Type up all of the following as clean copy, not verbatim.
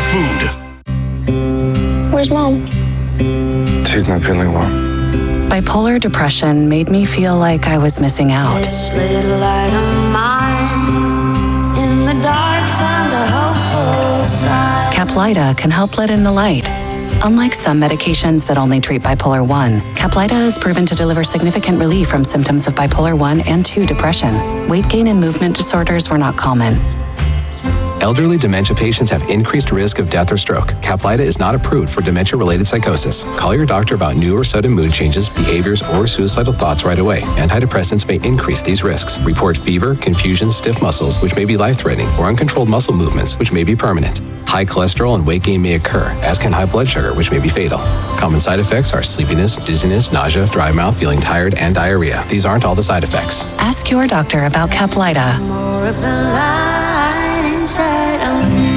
food. Where's Mom? She's not feeling well. Bipolar depression made me feel like I was missing out. This little light of mine, in the dark found a hopeful side. Caplyta can help let in the light. Unlike some medications that only treat bipolar 1, Caplyta is proven to deliver significant relief from symptoms of bipolar 1 and 2 depression. Weight gain and movement disorders were not common. Elderly dementia patients have increased risk of death or stroke. Caplyta is not approved for dementia-related psychosis. Call your doctor about new or sudden mood changes, behaviors, or suicidal thoughts right away. Antidepressants may increase these risks. Report fever, confusion, stiff muscles, which may be life-threatening, or uncontrolled muscle movements, which may be permanent. High cholesterol and weight gain may occur, as can high blood sugar, which may be fatal. Common side effects are sleepiness, dizziness, nausea, dry mouth, feeling tired, and diarrhea. These aren't all the side effects. Ask your doctor about Caplyta. More of the light inside of me.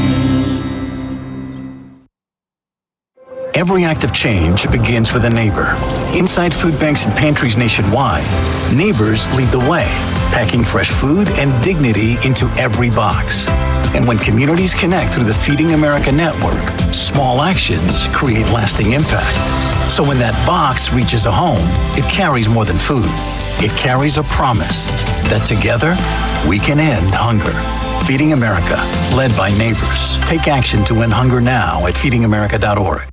Every act of change begins with a neighbor. Inside food banks and pantries nationwide, neighbors lead the way, packing fresh food and dignity into every box. And when communities connect through the Feeding America network, small actions create lasting impact. So when that box reaches a home, it carries more than food. It carries a promise that together we can end hunger. Feeding America, led by neighbors. Take action to end hunger now at feedingamerica.org.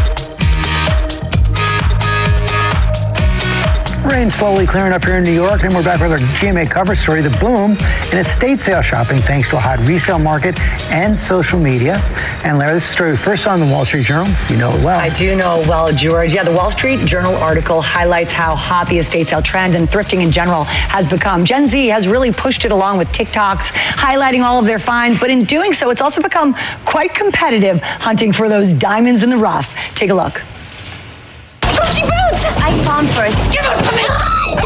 Rain slowly clearing up here in New York, and we're back with our GMA cover story, the boom in estate sale shopping thanks to a hot resale market and social media. And Larry, this story first on the Wall Street Journal. You know it well. I do know it well, George. Yeah, the Wall Street Journal article highlights how hot the estate sale trend and thrifting in general has become. Gen Z has really pushed it along with TikToks, highlighting all of their finds. But in doing so, it's also become quite competitive, hunting for those diamonds in the rough. Take a look. Gucci boots! I saw him first. Give them to me!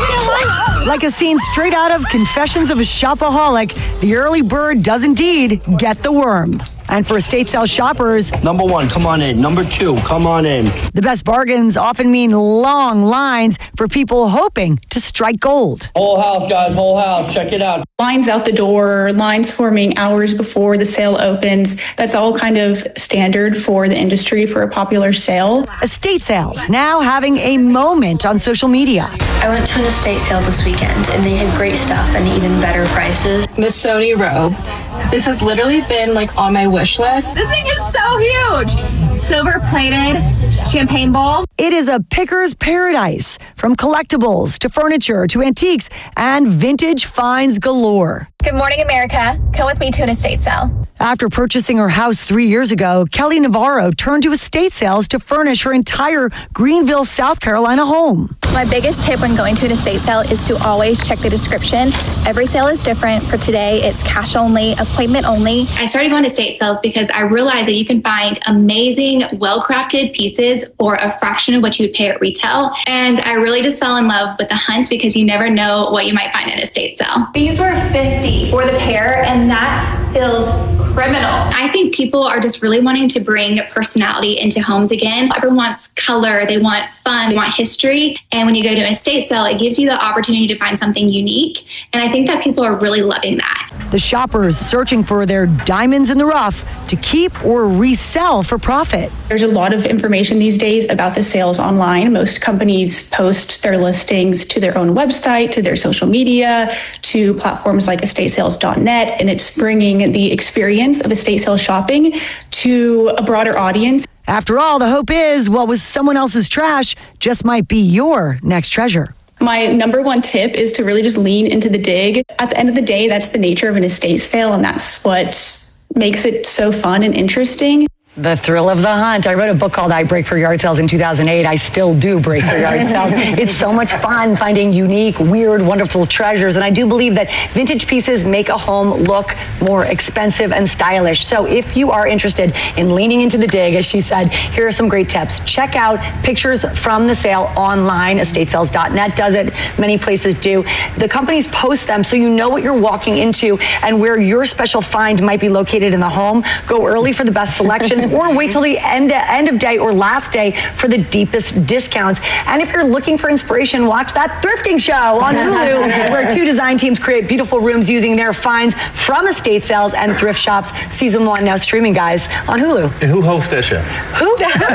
Like a scene straight out of Confessions of a Shopaholic, the early bird does indeed get the worm. And for estate sale shoppers, number one, come on in. Number two, come on in. The best bargains often mean long lines for people hoping to strike gold. Whole house, guys, whole house. Check it out. Lines out the door, lines forming hours before the sale opens. That's all kind of standard for the industry for a popular sale. Estate sales now having a moment on social media. I went to an estate sale this weekend and they had great stuff and even better prices. Missoni robe. This has literally been like on my wish list. This thing is so huge. Silver plated champagne bowl. It is a picker's paradise, from collectibles to furniture to antiques and vintage finds galore. Good morning, America. Come with me to an estate sale. After purchasing her house 3 years ago, Kelly Navarro turned to estate sales to furnish her entire Greenville, South Carolina home. My biggest tip when going to an estate sale is to always check the description. Every sale is different. For today, it's cash only, appointment only. I started going to estate sales because I realized that you can find amazing, well-crafted pieces for a fraction of what you would pay at retail. And I really just fell in love with the hunt because you never know what you might find at an estate sale. These were $50 for the pair, and that feels criminal. I think people are just really wanting to bring personality into homes again. Everyone wants color, they want fun, they want history. And when you go to an estate sale, it gives you the opportunity to find something unique. And I think that people are really loving that. The shoppers searching for their diamonds in the rough to keep or resell for profit. There's a lot of information these days about the sales online. Most companies post their listings to their own website, to their social media, to platforms like estatesales.net, and it's bringing the experience of estate sale shopping to a broader audience. After all, the hope is what was someone else's trash just might be your next treasure. My number one tip is to really just lean into the dig. At the end of the day, that's the nature of an estate sale, and that's what makes it so fun and interesting. The thrill of the hunt. I wrote a book called I Break for Yard Sales in 2008. I still do break for yard sales. It's so much fun finding unique, weird, wonderful treasures. And I do believe that vintage pieces make a home look more expensive and stylish. So if you are interested in leaning into the dig, as she said, here are some great tips. Check out pictures from the sale online. Estatesales.net does it. Many places do. The companies post them so you know what you're walking into and where your special find might be located in the home. Go early for the best selections. or wait till the end of day or last day for the deepest discounts. And if you're looking for inspiration, watch That Thrifting Show on Hulu, where two design teams create beautiful rooms using their finds from estate sales and thrift shops. Season 1 now streaming, guys, on Hulu. And who hosts that show? Who?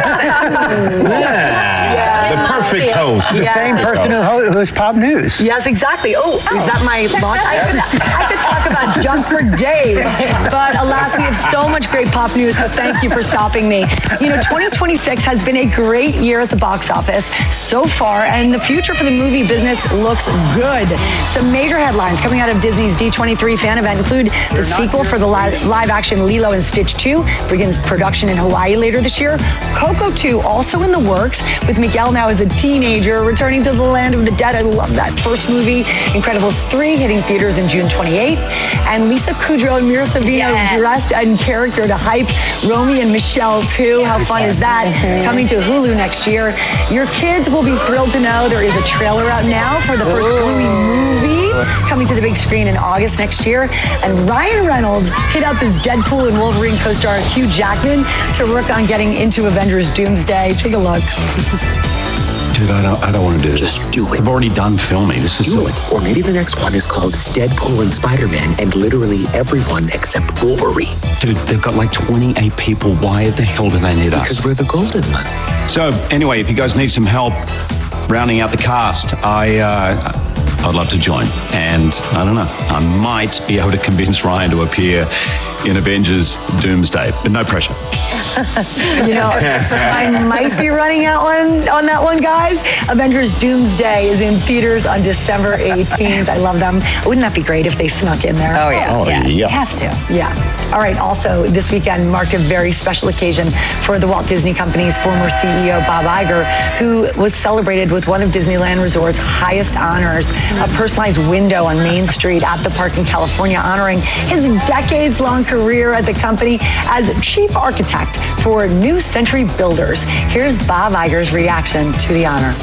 The perfect host. The same person who hosts Pop News. Yes, exactly. Oh, is that my launch? I could talk about junk for days, but alas, we have so much great pop news, so thank you for stopping me. 2026 has been a great year at the box office so far, and the future for the movie business looks good. Some major headlines coming out of Disney's D23 fan event include the sequel for the live-action Lilo and Stitch 2 begins production in Hawaii later this year. Coco 2 also in the works, with Miguel now as a teenager returning to the land of the dead. I love that first movie. Incredibles 3 hitting theaters in June 28th. And Lisa Kudrow and Mira Sorvino dressed in character to hype Romy and Michelle 2. How fun is that? Coming to Hulu next year. Your kids will be thrilled to know there is a trailer out now for the first Gloomy movie coming to the big screen in August next year. And Ryan Reynolds hit up his Deadpool and Wolverine co-star Hugh Jackman to work on getting into Avengers Doomsday. Take a look. Dude, I don't want to do this. Just do it. I've already done filming. This is do it. Or maybe the next one is called Deadpool and Spider-Man and literally everyone except Wolverine. Dude, they've got like 28 people. Why the hell do they need us? Because we're the golden ones. So anyway, if you guys need some help rounding out the cast, I'd love to join. And I don't know, I might be able to convince Ryan to appear in Avengers Doomsday, but no pressure. I might be running out on that one, guys. Avengers Doomsday is in theaters on December 18th. I love them. Wouldn't that be great if they snuck in there? Oh, yeah. You have to. Yeah. All right. Also, this weekend marked a very special occasion for the Walt Disney Company's former CEO, Bob Iger, who was celebrated with one of Disneyland Resort's highest honors, a personalized window on Main Street at the park in California, honoring his decades-long career at the company as chief architect for New Century Builders. Here's Bob Iger's reaction to the honor.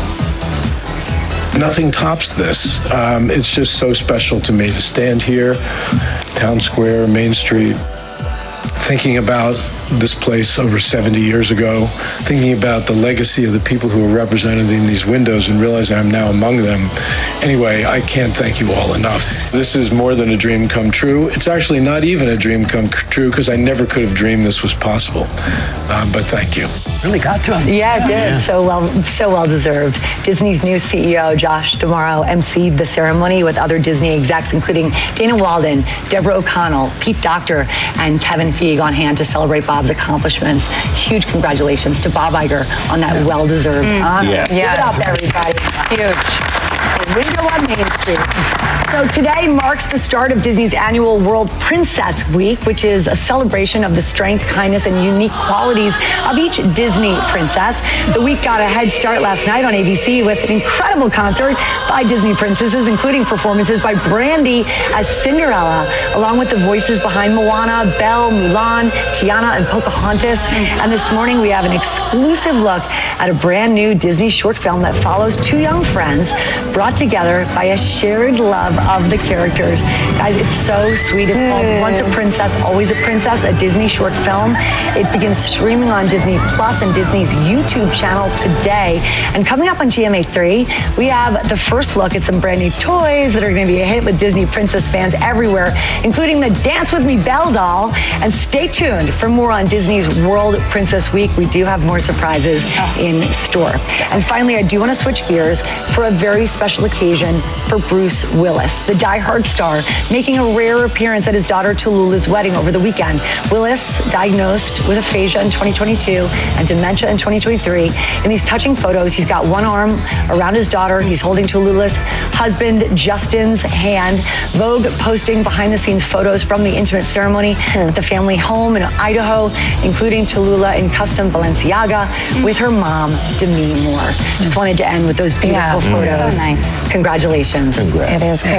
Nothing tops this. It's just so special to me to stand here, Town Square, Main Street, thinking about this place over 70 years ago, thinking about the legacy of the people who are represented in these windows and realize I'm now among them. Anyway, I can't thank you all enough. This is more than a dream come true. It's actually not even a dream come true because I never could have dreamed this was possible. But thank you. Really got to him. Yeah, it did. Yeah. So well deserved. Disney's new CEO, Josh D'Amaro, emceed the ceremony with other Disney execs, including Dana Walden, Deborah O'Connell, Pete Docter, and Kevin Feige on hand to celebrate Bob's accomplishments. Huge congratulations to Bob Iger on that well-deserved honor. Yeah. Give it up, everybody. Huge. Window on Main Street. So today marks the start of Disney's annual World Princess Week, which is a celebration of the strength, kindness, and unique qualities of each Disney princess. The week got a head start last night on ABC with an incredible concert by Disney princesses, including performances by Brandy as Cinderella, along with the voices behind Moana, Belle, Mulan, Tiana, and Pocahontas. And this morning we have an exclusive look at a brand new Disney short film that follows two young friends brought together by a shared love of the characters. Guys, it's so sweet. It's called Once a Princess, Always a Princess, a Disney short film. It begins streaming on Disney Plus and Disney's YouTube channel today. And coming up on GMA3, we have the first look at some brand new toys that are going to be a hit with Disney princess fans everywhere, including the Dance With Me Belle doll. And stay tuned for more on Disney's World Princess Week. We do have more surprises in store. And finally, I do want to switch gears for a very special occasion for Bruce Willis, the Die-Hard star, making a rare appearance at his daughter Tallulah's wedding over the weekend. Willis, diagnosed with aphasia in 2022 and dementia in 2023. In these touching photos, he's got one arm around his daughter. He's holding Tallulah's husband, Justin's hand. Vogue posting behind-the-scenes photos from the intimate ceremony at the family home in Idaho, including Tallulah in custom Balenciaga with her mom, Demi Moore. Just wanted to end with those beautiful photos. So nice. Congratulations. Congrats. It is great.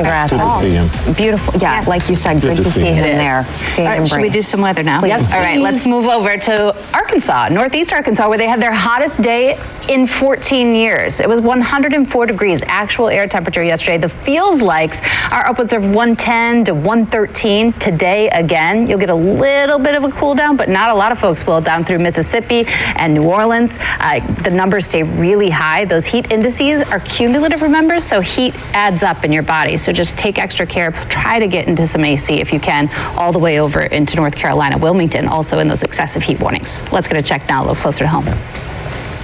Congrats. Good to see him. Beautiful. Yeah, Yes. like you said, good to see him there. All right, should we do some weather now? Yes. All right, let's move over to Arkansas, Northeast Arkansas, where they had their hottest day in 14 years. It was 104 degrees actual air temperature yesterday. The feels likes are upwards of 110 to 113 today again. You'll get a little bit of a cool down, but not a lot of folks will down through Mississippi and New Orleans. The numbers stay really high. Those heat indices are cumulative, remember, so heat adds up in your body. So just take extra care. Try to get into some AC if you can, all the way over into North Carolina, Wilmington, also in those excessive heat warnings. Let's get a check now a little closer to home.